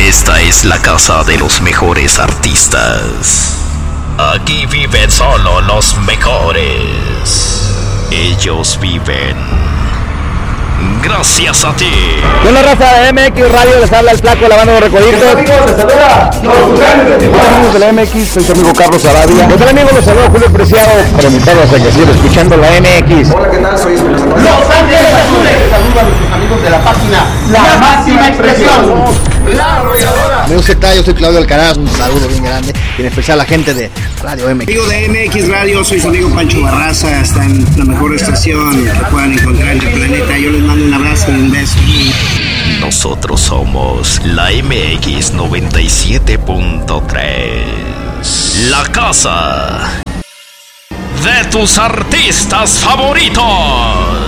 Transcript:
Esta es la casa de los mejores artistas. Aquí viven solo los mejores. Ellos viven gracias a ti. Hola raza de MX Radio, les habla el flaco, la banda de Recoditos. Hola amigos, les saluda los Tucanes de Tijuana. Hola amigos de la MX, soy su amigo Carlos Arabia. Hola amigos, los saluda Julio Preciado para invitarlos a que sigan escuchando la MX. Hola, ¿qué tal? Soy Espinosa. Los Ángeles Azules. Saludos a nuestros amigos de la página La Máxima Expresión. La Arrolladora. Amigos, ¿qué tal? Yo soy Claudio Alcaraz, un saludo bien grande, y en especial a la gente de Radio MX. Amigo de MX Radio, soy su amigo Pancho Barraza, está en la mejor estación que puedan encontrar en el planeta. Yo les mando un abrazo y un beso. Nosotros somos la MX 97.3. La casa de tus artistas favoritos.